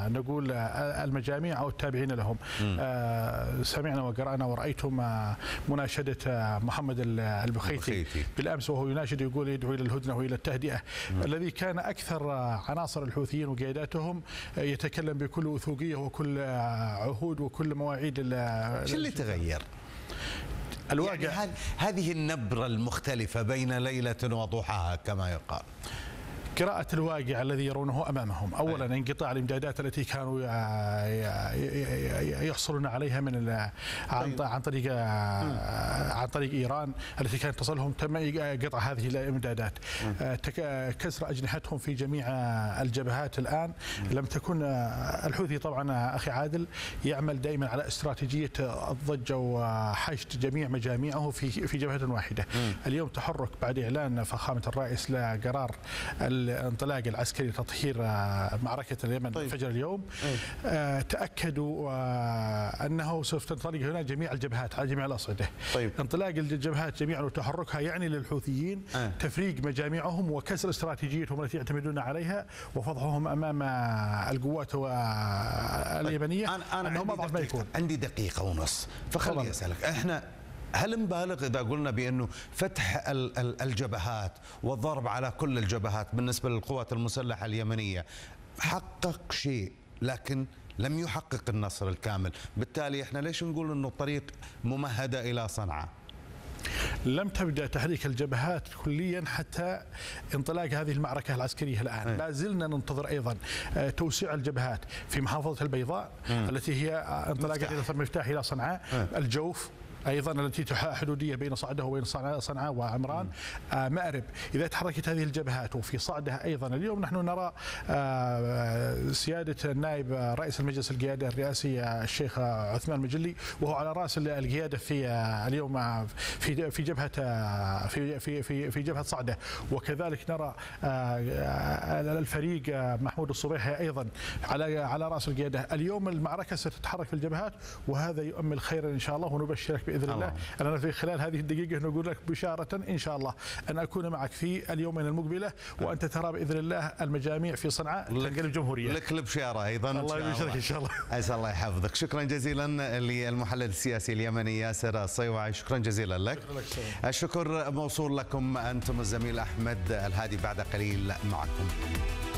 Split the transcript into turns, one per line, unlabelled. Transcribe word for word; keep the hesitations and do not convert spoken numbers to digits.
نقول المجاميع أو التابعين لهم. م. سمعنا وقرأنا ورأيتم مناشدة محمد البخيتي بالأمس وهو يناشد يقول يدعو إلى الهدنة وإلى التهدئة، م. الذي كان أكثر عناصر الحوثيين وقياداتهم يتكلم بكل وثوقية وكل عهود وكل مواعيد.
شو اللي تغير؟
الواقع
يعني هذه النبرة المختلفة بين ليلة وضحاها كما يقال.
قراءة الواقع الذي يرونه أمامهم. أولا انقطاع الإمدادات التي كانوا يحصلون عليها من عن عن طريق عن طريق إيران التي كانت تصلهم، تم قطع هذه الإمدادات. كسر أجنحتهم في جميع الجبهات الآن. لم تكن الحوثي طبعا أخي عادل يعمل دائما على استراتيجية الضجة وحشد جميع مجاميعه في في جبهة واحدة. اليوم تحرك بعد إعلان فخامة الرئيس لقرار الانطلاق العسكري لتطهير معركة اليمن طيب. فجر اليوم. آه تأكدوا آه أنه سوف تنطلق هنا جميع الجبهات على جميع الأصعدة. طيب. انطلاق الجبهات جميعا وتحركها يعني للحوثيين آه. تفريق مجاميعهم وكسر استراتيجيتهم التي يعتمدون عليها وفضحهم أمام القوات اليمنية.
طيب. أنا, أنا عندي, ما يكون. عندي دقيقة ونص فخليني أسألك، إحنا هل نبالغ إذا قلنا بأنه فتح الجبهات والضرب على كل الجبهات بالنسبة للقوات المسلحة اليمنية حقق شيء لكن لم يحقق النصر الكامل؟ بالتالي احنا ليش نقول أنه الطريق ممهدة إلى صنعاء؟
لم تبدأ تحريك الجبهات كليا حتى انطلاق هذه المعركة العسكرية الآن. لا زلنا ننتظر أيضا توسيع الجبهات في محافظة البيضاء م. التي هي انطلاق إلى مفتاح إلى صنعاء، م. الجوف أيضا التي حدودية بين صعده وبين صنعاء وعمران، آه مأرب. إذا تحركت هذه الجبهات وفي صعدها أيضا اليوم نحن نرى آه سيادة النائب رئيس المجلس القيادة الرئاسي الشيخ عثمان المجلي وهو على رأس القيادة في آه اليوم في في جبهة آه في في في في جبهة صعده، وكذلك نرى آه الفريق آه محمود الصبيحي أيضا على على رأس القيادة. اليوم المعركة ستتحرك في الجبهات وهذا يؤمل خيرا إن شاء الله، ونبشرك بإذن الله. أنا في خلال هذه الدقيقة نقول لك بشارة إن شاء الله أن أكون معك في اليومين المقبلة وأنت ترى بإذن الله المجاميع في صنعاء تنقلب جمهورية.
لك البشارة أيضا.
الله يبشرك إن شاء الله.
عسى الله يحفظك. شكرا جزيلا للمحلل السياسي اليمني ياسر الصيوعي، شكرا جزيلا لك. الشكر موصول لكم أنتم الزميل أحمد الهادي بعد قليل معكم.